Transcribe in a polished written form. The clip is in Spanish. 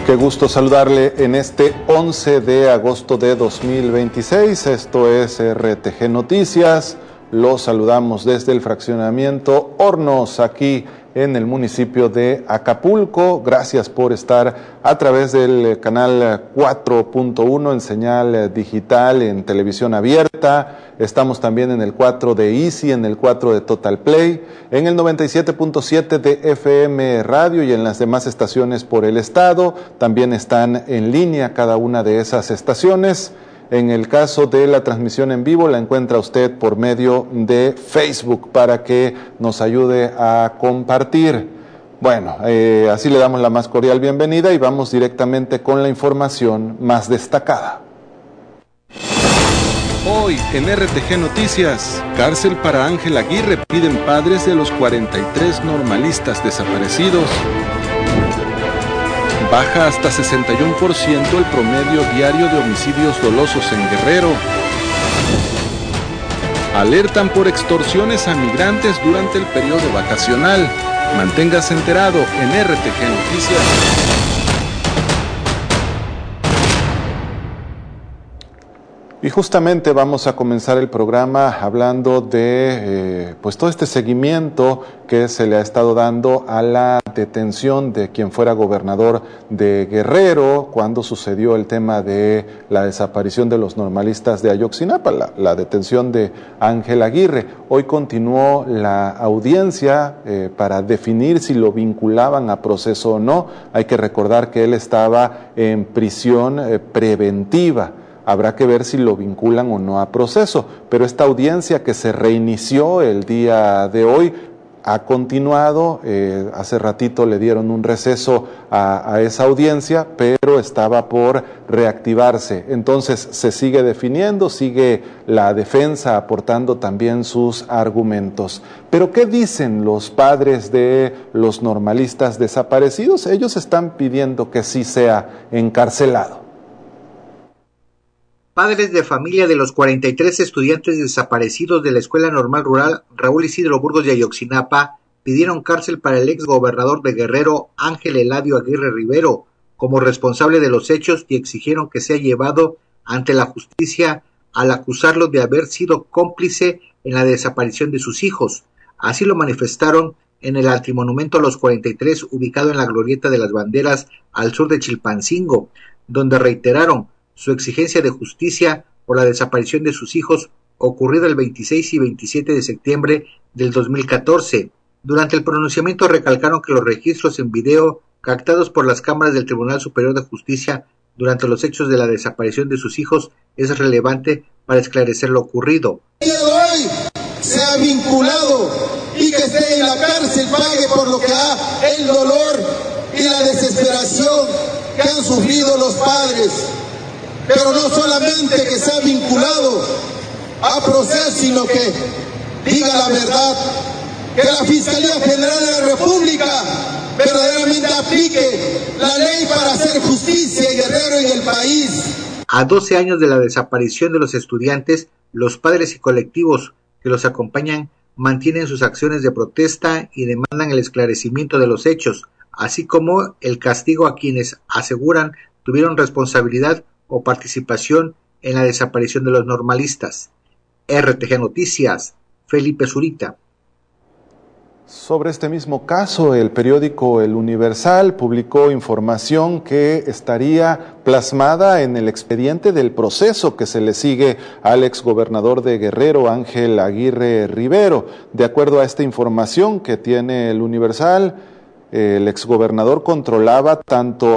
Qué gusto saludarle en este 11 de agosto de 2026. Esto es RTG Noticias. Los saludamos desde el fraccionamiento Hornos, aquí en el municipio de Acapulco. Gracias por estar a través del canal 4.1 en señal digital, en televisión abierta. Estamos también en el 4 de Easy, en el 4 de Total Play, en el 97.7 de FM Radio y en las demás estaciones por el estado. También están en línea cada una de esas estaciones. En el caso de la transmisión en vivo, la encuentra usted por medio de Facebook para que nos ayude a compartir. Bueno, así le damos la más cordial bienvenida y vamos directamente con la información más destacada. Hoy en RTG Noticias, cárcel para Ángel Aguirre, piden padres de los 43 normalistas desaparecidos. Baja hasta 61% el promedio diario de homicidios dolosos en Guerrero. Alertan por extorsiones a migrantes durante el periodo vacacional. Manténgase enterado en RTG Noticias. Y justamente vamos a comenzar el programa hablando de pues todo este seguimiento que se le ha estado dando a la detención de quien fuera gobernador de Guerrero cuando sucedió el tema de la desaparición de los normalistas de Ayotzinapa, la detención de Ángel Aguirre. Hoy continuó la audiencia para definir si lo vinculaban a proceso o no. Hay que recordar que él estaba en prisión preventiva. Habrá que ver si lo vinculan o no a proceso, pero esta audiencia que se reinició el día de hoy ha continuado. Hace ratito le dieron un receso a esa audiencia, pero estaba por reactivarse. Entonces se sigue definiendo, sigue la defensa aportando también sus argumentos. Pero ¿qué dicen los padres de los normalistas desaparecidos? Ellos están pidiendo que sí sea encarcelado. Padres de familia de los 43 estudiantes desaparecidos de la Escuela Normal Rural Raúl Isidro Burgos de Ayotzinapa pidieron cárcel para el ex gobernador de Guerrero, Ángel Eladio Aguirre Rivero, como responsable de los hechos y exigieron que sea llevado ante la justicia al acusarlo de haber sido cómplice en la desaparición de sus hijos. Así lo manifestaron en el antimonumento a los 43 ubicado en la Glorieta de las Banderas al sur de Chilpancingo, donde reiteraron su exigencia de justicia por la desaparición de sus hijos ocurrida el 26 y 27 de septiembre del 2014. Durante el pronunciamiento recalcaron que los registros en video captados por las cámaras del Tribunal Superior de Justicia durante los hechos de la desaparición de sus hijos es relevante para esclarecer lo ocurrido. El día de hoy se ha vinculado y que esté en la cárcel, pague por lo que ha el dolor y la desesperación que han sufrido los padres. Pero no solamente que sea vinculado a proceso, sino que diga la verdad, que la Fiscalía General de la República verdaderamente aplique la ley para hacer justicia y Guerrero en el país. A 12 años de la desaparición de los estudiantes, los padres y colectivos que los acompañan mantienen sus acciones de protesta y demandan el esclarecimiento de los hechos, así como el castigo a quienes aseguran tuvieron responsabilidad o participación en la desaparición de los normalistas. RTG Noticias, Felipe Zurita. Sobre este mismo caso, el periódico El Universal publicó información que estaría plasmada en el expediente del proceso que se le sigue al exgobernador de Guerrero, Ángel Aguirre Rivero. De acuerdo a esta información que tiene El Universal, el exgobernador controlaba tanto